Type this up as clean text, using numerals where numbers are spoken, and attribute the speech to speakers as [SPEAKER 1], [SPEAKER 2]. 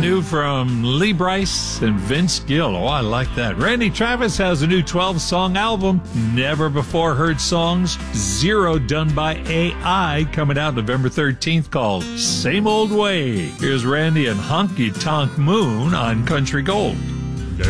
[SPEAKER 1] new from Lee Brice and Vince Gill. Oh, I like that. Randy Travis has a new 12-song album, Never Before Heard Songs, Zero, done by AI, coming out November 13th, called Same Old Way. Here's Randy and Honky Tonk Moon on Country Gold.